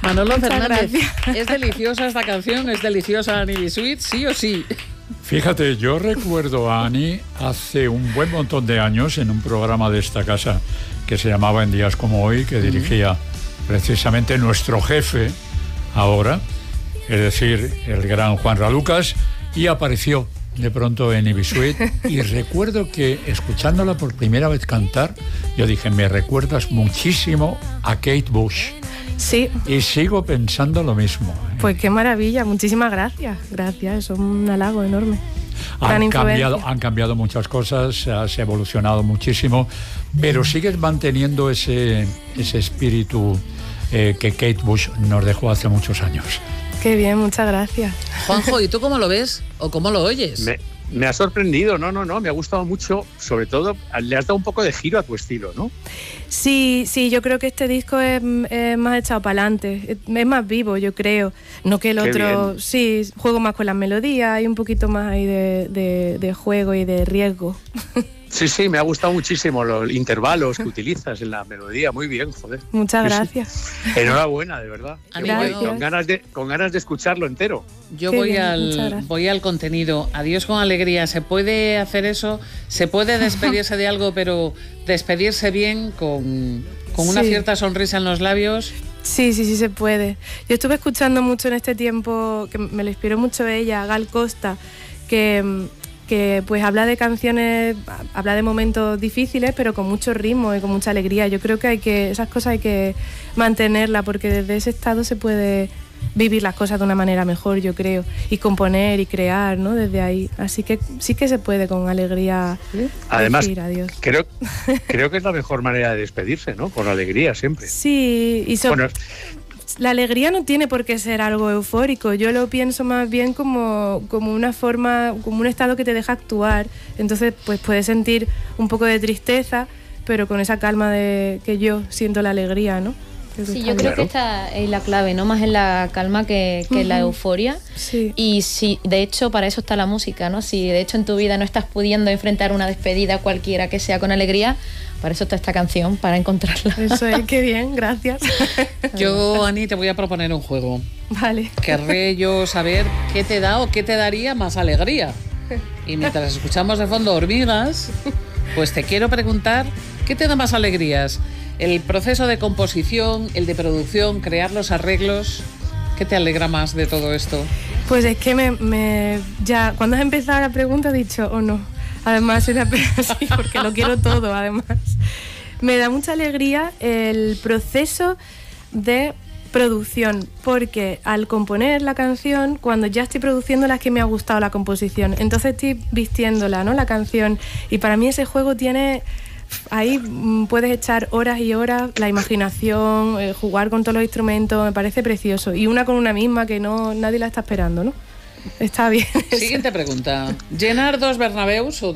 Manolo Muchas Fernández, gracias. es deliciosa esta canción, es deliciosa Annie Bisuit, sí o sí. Fíjate, yo recuerdo a Annie hace un buen montón de años en un programa de esta casa que se llamaba En Días Como Hoy, que dirigía precisamente nuestro jefe ahora, es decir, el gran Juan Ralucas, y apareció de pronto en Ibisuit y recuerdo que escuchándola por primera vez cantar, yo dije, me recuerdas muchísimo a Kate Bush. Sí. Y sigo pensando lo mismo. Pues qué maravilla, muchísimas gracias. Gracias, eso es un halago enorme. Han cambiado muchas cosas, se ha evolucionado muchísimo, pero sigues manteniendo ese espíritu que Kate Bush nos dejó hace muchos años. Qué bien, muchas gracias. Juanjo, ¿y tú cómo lo ves o cómo lo oyes? Me ha sorprendido, no, me ha gustado mucho, sobre todo le has dado un poco de giro a tu estilo, ¿no? Sí, yo creo que este disco es más echado para adelante, es más vivo, yo creo, no que el Qué otro, bien. sí, juego más con las melodías, hay un poquito más ahí de juego y de riesgo. Sí, me ha gustado muchísimo los intervalos que utilizas en la melodía, muy bien, joder. Muchas Sí. gracias. Enhorabuena, de verdad. Gracias. Con ganas de escucharlo entero. Yo Qué voy bien, muchas gracias. voy al contenido. Adiós con alegría. ¿Se puede hacer eso? ¿Se puede despedirse de algo, pero despedirse bien con una Sí. cierta sonrisa en los labios? Sí, se puede. Yo estuve escuchando mucho en este tiempo, que me lo inspiró mucho ella, Gal Costa, que pues habla de canciones, habla de momentos difíciles, pero con mucho ritmo y con mucha alegría. Yo creo que esas cosas hay que mantenerlas, porque desde ese estado se puede vivir las cosas de una manera mejor, yo creo, y componer y crear, ¿no? Desde ahí. Así que sí que se puede con alegría Además, decir adiós. creo que es la mejor manera de despedirse, ¿no? Con alegría siempre. Sí, y Bueno, la alegría no tiene por qué ser algo eufórico. Yo lo pienso más bien como una forma, como un estado que te deja actuar. Entonces, pues puedes sentir un poco de tristeza, pero con esa calma de que yo siento la alegría, ¿no? Sí, yo creo que esta es la clave, ¿no? Más en la calma que en la euforia. Sí. Y si, de hecho, para eso está la música, ¿no? Si de hecho en tu vida no estás pudiendo enfrentar una despedida cualquiera que sea con alegría, para eso está esta canción, para encontrarla. Eso es, qué bien, gracias. Yo, Ani, te voy a proponer un juego. Vale. Querré yo saber qué te da o qué te daría más alegría. Y mientras escuchamos de fondo Hormigas, pues te quiero preguntar, ¿qué te da más alegrías? El proceso de composición, el de producción, crear los arreglos, ¿qué te alegra más de todo esto? Pues es que ya cuando has empezado la pregunta he dicho, oh no. Además, sí, porque lo quiero todo, además. Me da mucha alegría el proceso de producción, porque al componer la canción, cuando ya estoy produciéndola es que me ha gustado la composición. Entonces estoy vistiéndola, ¿no? La canción. Y para mí ese juego tiene... Ahí puedes echar horas y horas, la imaginación, jugar con todos los instrumentos, me parece precioso. Y una con una misma que nadie la está esperando, ¿no? Está bien. Siguiente pregunta. ¿Llenar 2 Bernabéus o